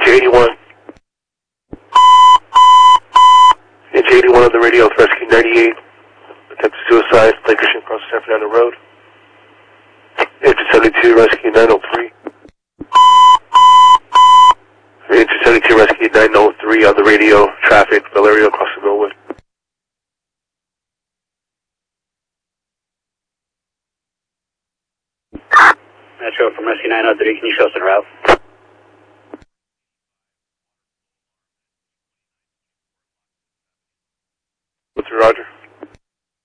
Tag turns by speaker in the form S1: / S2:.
S1: NJ81. NJ81 on the radio with Rescue 98. Attempted suicide, Lancashire across San Fernando Road. Engine 72, Rescue 903. Engine 72, Rescue 903 on the radio, traffic, Valerio crossing Millwood.
S2: Metro from Rescue 903, can you show us en route?